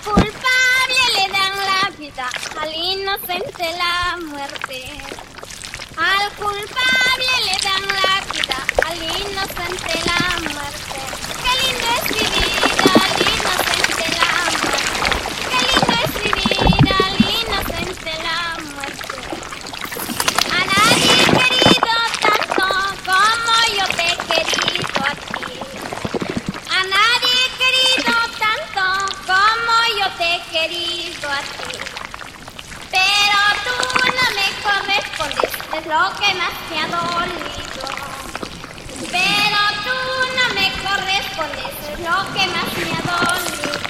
culpable le dan la vida, al inocente la muerte. Al culpable le dan la vida, al inocente la muerte. Qué lindo es vivir, al inocente la muerte. Qué lindo es vivir, al inocente la muerte. A nadie he querido tanto como yo te he querido a ti. A nadie he querido tanto como yo te he querido a ti. Pero tú no me correspondes, es lo que más me ha dolido. Pero tú no me correspondes, es lo que más me ha dolido.